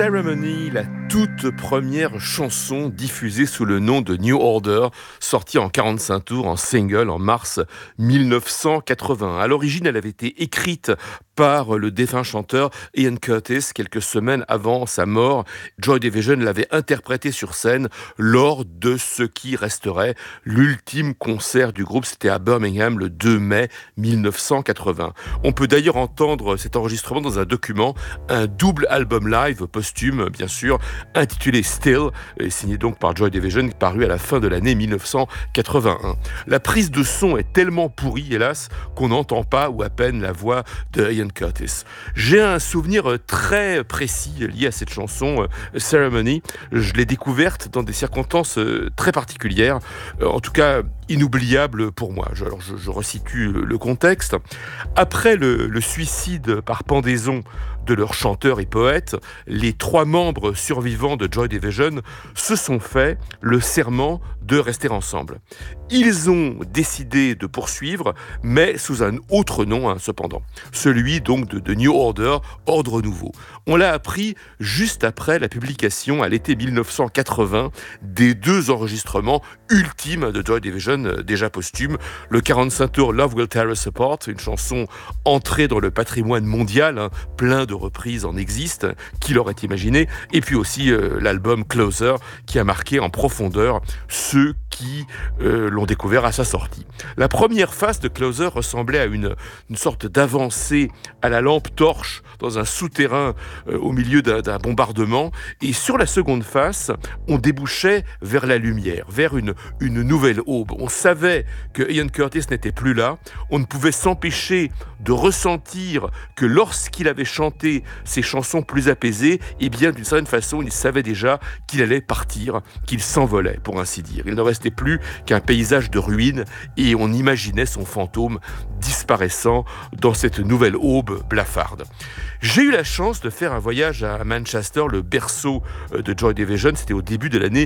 Ceremony, la toute première chanson diffusée sous le nom de New Order, sortie en 45 tours en single en mars 1980. À l'origine, elle avait été écrite par le défunt chanteur Ian Curtis quelques semaines avant sa mort. Joy Division l'avait interprétée sur scène lors de ce qui resterait l'ultime concert du groupe. C'était à Birmingham le 2 mai 1980. On peut d'ailleurs entendre cet enregistrement dans un document, un double album live posthume, bien sûr, intitulé Still, signé donc par Joy Division, paru à la fin de l'année 1981. La prise de son est tellement pourrie, hélas, qu'on n'entend pas ou à peine la voix de Ian Curtis. J'ai un souvenir très précis lié à cette chanson, Ceremony. Je l'ai découverte dans des circonstances très particulières, en tout cas inoubliables pour moi. Je resitue le contexte. Après le suicide par pendaison de leur chanteur et poète, les 3 membres survivants de Joy Division se sont fait le serment de rester ensemble. Ils ont décidé de poursuivre, mais sous un autre nom, cependant. Celui donc de New Order, Ordre Nouveau. On l'a appris juste après la publication, à l'été 1980, des 2 enregistrements ultimes de Joy Division, déjà posthumes. Le 45 tours Love Will Tear Us Apart, une chanson entrée dans le patrimoine mondial, plein de reprises en existent, qui l'aurait imaginé, et puis aussi l'album Closer, qui a marqué en profondeur ceux qui l'ont découvert à sa sortie. La première face de Closer ressemblait à une sorte d'avancée à la lampe torche dans un souterrain au milieu d'un bombardement, et sur la seconde face, on débouchait vers la lumière, vers une nouvelle aube. On savait que Ian Curtis n'était plus là, on ne pouvait s'empêcher de ressentir que lorsqu'il avait chanté ses chansons plus apaisées, eh bien d'une certaine façon, il savait déjà qu'il allait partir, qu'il s'envolait, pour ainsi dire. Il ne restait plus qu'un paysage de ruines et on imaginait son fantôme disparaissant dans cette nouvelle aube blafarde. J'ai eu la chance de faire un voyage à Manchester, le berceau de Joy Division. C'était au début de l'année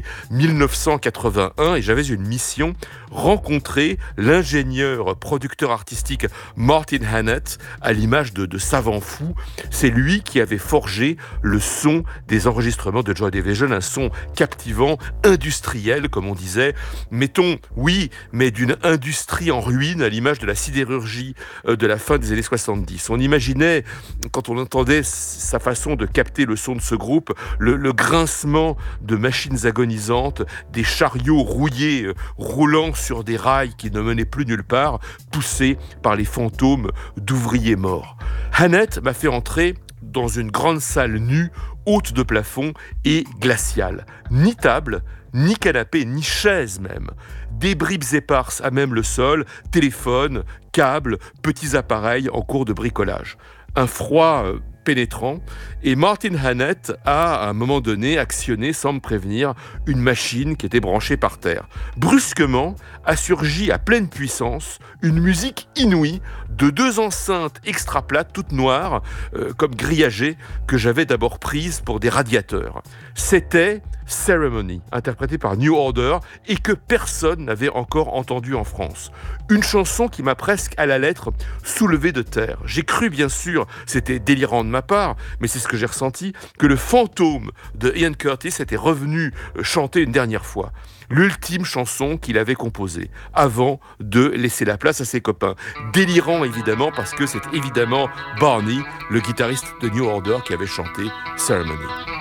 1981 et j'avais une mission, rencontrer l'ingénieur producteur artistique Martin Hannett, à l'image de savant fou. C'est lui qui avait forgé le son des enregistrements de Joy Division, un son captivant, industriel, comme on disait. Mettons, oui, mais d'une industrie en ruine, à l'image de la sidérurgie de la fin des années 70. On imaginait, quand on entendait sa façon de capter le son de ce groupe, le grincement de machines agonisantes, des chariots rouillés, roulant sur des rails qui ne menaient plus nulle part, poussés par les fantômes d'ouvriers morts. Hannett m'a fait entrer dans une grande salle nue, haute de plafond et glaciale. Ni table, ni canapé, ni chaise même. Des bribes éparses à même le sol, téléphone, câbles, petits appareils en cours de bricolage. Un froid pénétrant, et Martin Hannett a, à un moment donné, actionné, sans me prévenir, une machine qui était branchée par terre. Brusquement, a surgi à pleine puissance une musique inouïe de 2 enceintes extra plates, toutes noires, comme grillagées, que j'avais d'abord prises pour des radiateurs. C'était Ceremony, interprétée par New Order, et que personne n'avait encore entendu en France. Une chanson qui m'a presque à la lettre soulevé de terre. J'ai cru, bien sûr, c'était délirant de ma part, mais c'est ce que j'ai ressenti, que le fantôme de Ian Curtis était revenu chanter une dernière fois. L'ultime chanson qu'il avait composée, avant de laisser la place à ses copains. Délirant, évidemment, parce que c'est évidemment Barney, le guitariste de New Order, qui avait chanté Ceremony.